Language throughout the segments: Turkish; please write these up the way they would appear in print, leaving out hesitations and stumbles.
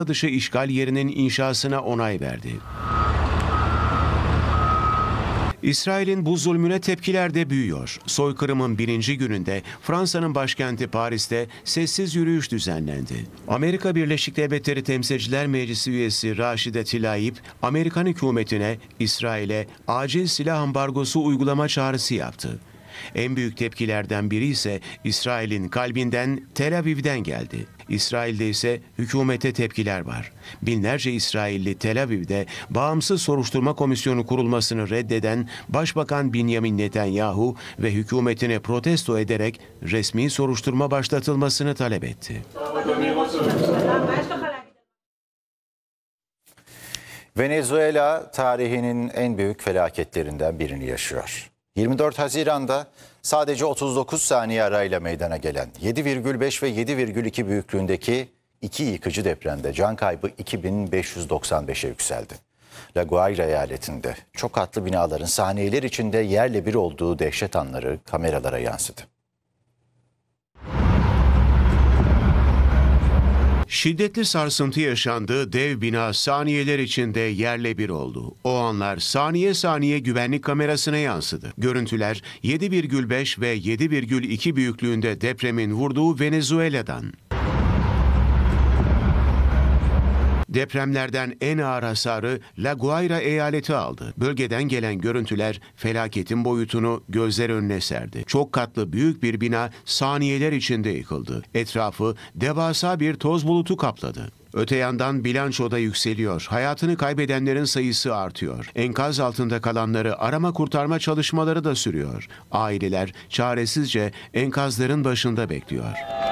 dışı işgal yerinin inşasına onay verdi. İsrail'in bu zulmüne tepkiler de büyüyor. Soykırımın birinci gününde Fransa'nın başkenti Paris'te sessiz yürüyüş düzenlendi. Amerika Birleşik Devletleri Temsilciler Meclisi üyesi Rashida Tlaib, Amerikan hükümetine İsrail'e acil silah ambargosu uygulama çağrısı yaptı. En büyük tepkilerden biri ise İsrail'in kalbinden Tel Aviv'den geldi. İsrail'de ise hükümete tepkiler var. Binlerce İsrailli Tel Aviv'de bağımsız soruşturma komisyonu kurulmasını reddeden Başbakan Benjamin Netanyahu ve hükümetine protesto ederek resmi soruşturma başlatılmasını talep etti. Venezuela tarihinin en büyük felaketlerinden birini yaşıyor. 24 Haziran'da sadece 39 saniye arayla meydana gelen 7,5 ve 7,2 büyüklüğündeki iki yıkıcı depremde can kaybı 2595'e yükseldi. La Guaira eyaletinde çok katlı binaların saniyeler içinde yerle bir olduğu dehşet anları kameralara yansıdı. Şiddetli sarsıntı yaşandı, dev bina saniyeler içinde yerle bir oldu. O anlar saniye saniye güvenlik kamerasına yansıdı. Görüntüler 7,5 ve 7,2 büyüklüğünde depremin vurduğu Venezuela'dan. Depremlerden en ağır hasarı La Guaira eyaleti aldı. Bölgeden gelen görüntüler felaketin boyutunu gözler önüne serdi. Çok katlı büyük bir bina saniyeler içinde yıkıldı. Etrafı devasa bir toz bulutu kapladı. Öte yandan bilanço da yükseliyor. Hayatını kaybedenlerin sayısı artıyor. Enkaz altında kalanları arama kurtarma çalışmaları da sürüyor. Aileler çaresizce enkazların başında bekliyor.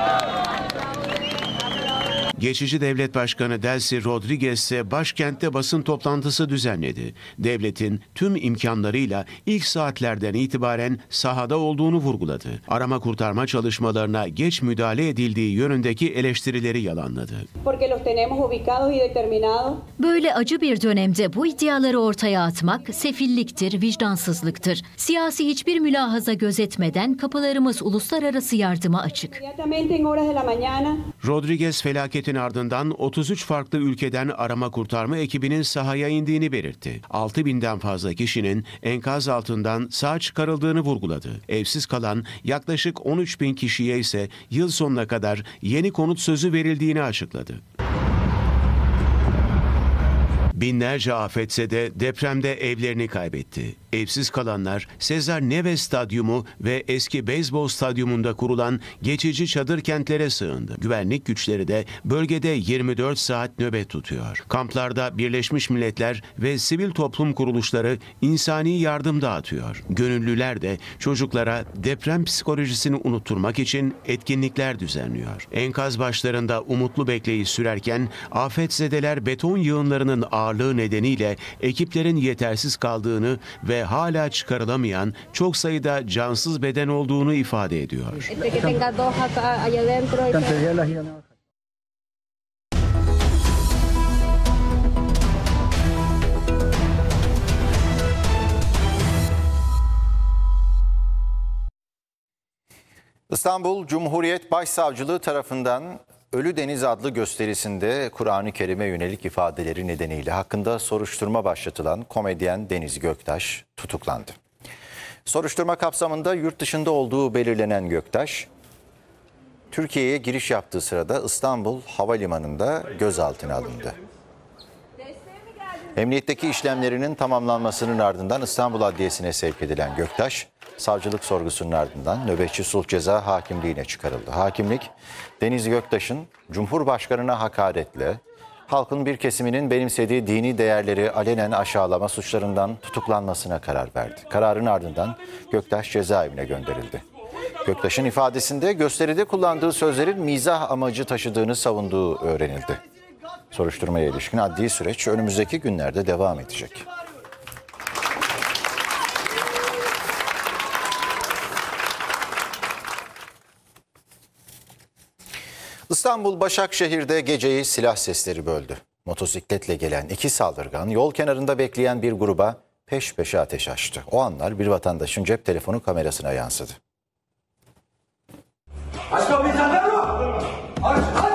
Geçici Devlet Başkanı Delcy Rodriguez ise başkentte basın toplantısı düzenledi. Devletin tüm imkanlarıyla ilk saatlerden itibaren sahada olduğunu vurguladı. Arama kurtarma çalışmalarına geç müdahale edildiği yönündeki eleştirileri yalanladı. Böyle acı bir dönemde bu iddiaları ortaya atmak sefilliktir, vicdansızlıktır. Siyasi hiçbir mülahaza gözetmeden kapılarımız uluslararası yardıma açık. Rodriguez felaketin ardından 33 farklı ülkeden arama kurtarma ekibinin sahaya indiğini belirtti. 6.000'den fazla kişinin enkaz altından sağ çıkarıldığını vurguladı. Evsiz kalan yaklaşık 13.000 kişiye ise yıl sonuna kadar yeni konut sözü verildiğini açıkladı. Binlerce afetse de depremde evlerini kaybetti. Evsiz kalanlar Cesar Neves Stadyumu ve eski beyzbol stadyumunda kurulan geçici çadır kentlere sığındı. Güvenlik güçleri de bölgede 24 saat nöbet tutuyor. Kamplarda Birleşmiş Milletler ve sivil toplum kuruluşları insani yardım dağıtıyor. Gönüllüler de çocuklara deprem psikolojisini unutturmak için etkinlikler düzenliyor. Enkaz başlarında umutlu bekleyiş sürerken afetzedeler beton yığınlarının ağırlığı nedeniyle ekiplerin yetersiz kaldığını ve hala çıkarılamayan çok sayıda cansız beden olduğunu ifade ediyor. İstanbul Cumhuriyet Başsavcılığı tarafından Ölü Deniz adlı gösterisinde Kur'an-ı Kerim'e yönelik ifadeleri nedeniyle hakkında soruşturma başlatılan komedyen Deniz Göktaş tutuklandı. Soruşturma kapsamında yurt dışında olduğu belirlenen Göktaş, Türkiye'ye giriş yaptığı sırada İstanbul Havalimanı'nda gözaltına alındı. Emniyetteki işlemlerinin tamamlanmasının ardından İstanbul Adliyesi'ne sevk edilen Göktaş, savcılık sorgusunun ardından nöbetçi sulh ceza hakimliğine çıkarıldı. Hakimlik, Deniz Göktaş'ın Cumhurbaşkanı'na hakaretle, halkın bir kesiminin benimsediği dini değerleri alenen aşağılama suçlarından tutuklanmasına karar verdi. Kararın ardından Göktaş cezaevine gönderildi. Göktaş'ın ifadesinde gösteride kullandığı sözlerin mizah amacı taşıdığını savunduğu öğrenildi. Soruşturmaya ilişkin adli süreç önümüzdeki günlerde devam edecek. İstanbul Başakşehir'de geceyi silah sesleri böldü. Motosikletle gelen iki saldırgan yol kenarında bekleyen bir gruba peş peşe ateş açtı. O anlar bir vatandaşın cep telefonu kamerasına yansıdı. Aç kapıyı, sen de mi? Aç!